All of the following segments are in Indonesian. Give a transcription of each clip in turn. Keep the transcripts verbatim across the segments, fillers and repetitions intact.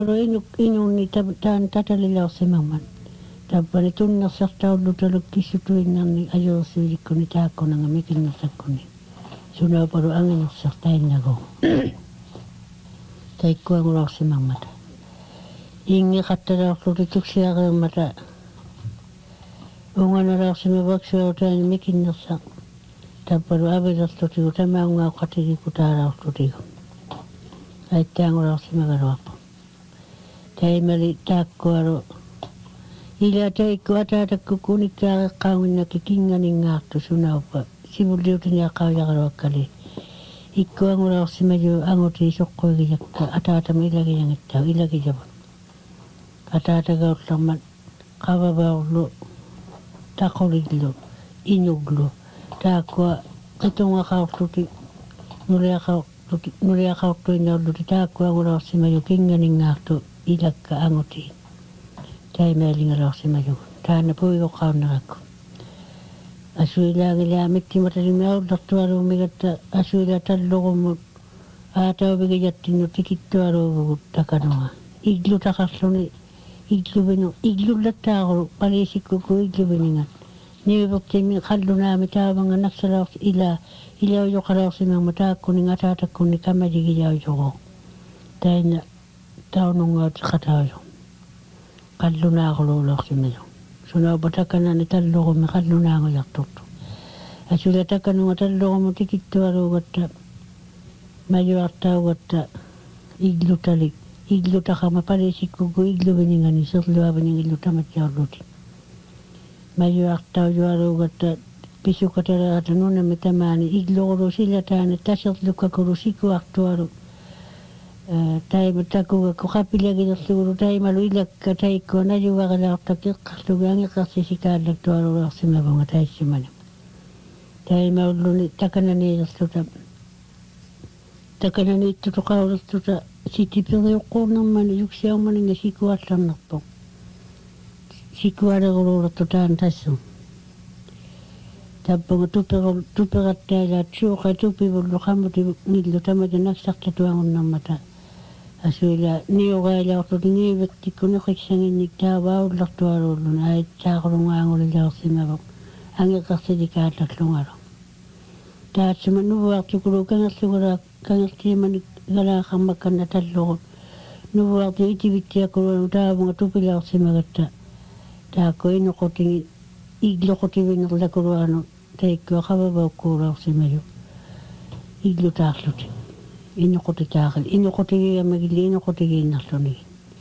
inu inu ni tan tatalila semman tappani tunna sartaullu talukki sutuinnan ajo silikko ni taakko nanga mikinna sakkuni suna paru angin sartain go taikko ngoro semammata ingi khattara tutuksiya mata ungana rasime bakso tan mikinna sak tapparu abedas tutu tamanga khatiri kutara tutu ai tangoro semagaro taimali taakkoaro ila taikko atata kukunikka qaunna kikingani ngaartu sunaupa sibulliutnya qaujagaro kali ikko angora simajo angoti soqqogi jakka atata milagi yangitta ilagi jabon atata gautlamat qababaullu taqolillu inyuglu taakko qitunga qaurtuti nulia qaurtuti nulia qaurtu inallu taakko angora simajo kingani ngaartu ilakka angoti taimailinga rausimajo taana puigo qaunnarakku asuilagila mittimatalimeaullartuaru migatta asuila tallugummut aataubiga jattinnu tikittuaruuvugut takanoa iglu taqarluni iglubinu iglullattaaquru qaliisikkuku iglubiningat niivuqtimi qallunaami taavanga naksalaus ila ila ujoqalausimangma taakkuninga ataatakkunni kamadigijaaujogo taina taunungaati qataajo qallunaaquluuloqsimajo suna batakana ni talluqumi qallunaangojarturtu asula takanunga talluqumu tikittuaruugatta majuartaugatta iglutali iglutaqama palisikkuku iglubiningani sirluabining illutamatjaulluti majuartaujuaruugatta pisukataraata nunami tamaani igluqulu silataani tasirlukakulu sikuartuaru taima takuga ko qapilagilerlugu taimalu ilakka taikko najuwagalaarta kiqqarlugu angiqarsisikaallak tuarularsimavunga taissimani taimauluni takananiilerluta takananiittutuqaulerluta sitipiriuqqurnermani yuksiaumaninga sikuallarnerpoq sikualeguluulertu taan tassu tappunga tuperul tuperattaalaat suuqa tupivullu qammuti ngillu tamaja naksartatuangunnarmata asuila niugailautu niivettikku nuqiksanginnik taavaullartuaruulluna ait taaqulungaangulilausimavuk angiqarsilikaallarlungalo taatsuma nuvuartukulu kangerlugula kangertiimani galaaqarmakkanna tallugu nuvuartu itivittiakulu taavunga tupilausimagatta taakko inuqutingi igluqutivinerlakuluanu taikko qabavaukkuulausimaju iglutaarluti inuqutitaaqal inuqutigiamagilli inuqutigiinnarluni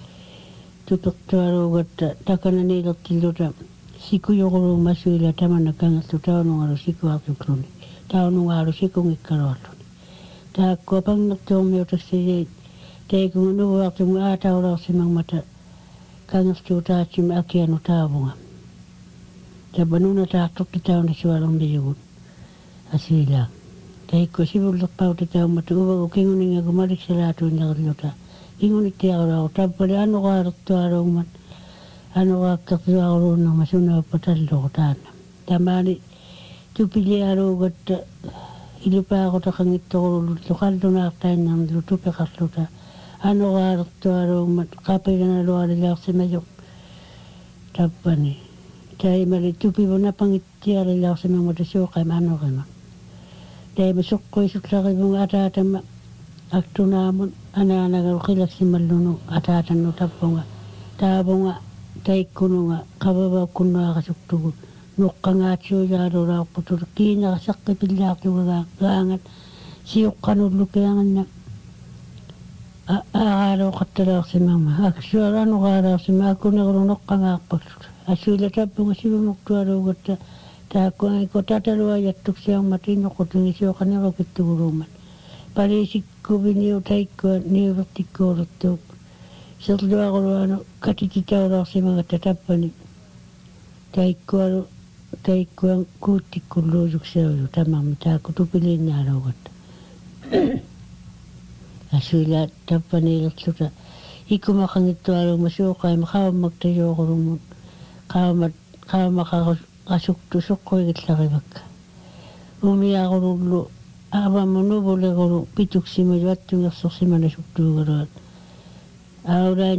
tupertuaruugatta takananiilertilluta sikuyuquluumasuila tamana kangerlu taunungalu sikuartukluni taunungaalu sikungikkaluarluni taakko pangertuumiutaksijeit taikunga nuvuartumu aataulausimangmata kangertuutaatsima akianu taavunga tabanuna taaqtortu tauna sualumbijugut asila taikko sivullerpauta taummata uvagu kinguningagu maliksalaatuinnerluta kingunittiaqulaagu tappali anuqaalertuaruummat anuqaakkерtuaquluunnerma sunauppa talluqu taanna tamaani tupiliaruugatta ilupaaqutaqangittoqulullu qallunaartainnarlu tupeqarluta anuqaalertuaruummat qapilanalualilaarsimajoq tappani taimali tupivuna pangittialilausimangmata suuqaima anorima taima suqquisutlarimunga ataatama aktunaamun anaanagalu qilaksimallunu ataatannu tappunga taavunga taikkununga qavavaukkunnuaqasuktugu nuqqangaatsuujaalulaarputulu kiinaqa saqqipillaaartugagaa gaangat siuqqanullukianganna aaqaalooqattalausimangma aksualanuqaalaussima akkunequlu noqqangaarpaksuta asuila tappunga sivumuktuaruugatta taakkuangikko tataluajattuksiammat innoqutingi suoqanerokittuguruummat paliisikkuviniu taikkua niuvertikkuuluttuup serluaquluanu katititaulaarsimagatta tappani taikkualu taikkuan kuuttikkulluusuksiauju tamammi taakku tupiliinnaaluugatta asuila tappaniilerluta ikkumaqangittualuuma suuqaima qaammaktajooqurumut qaamat qaamaqaqasuktu soqqoigillarimakka umiaqulullu avammu nuvulegulu pituksimalu attungersorsimana suktuugaluat Aura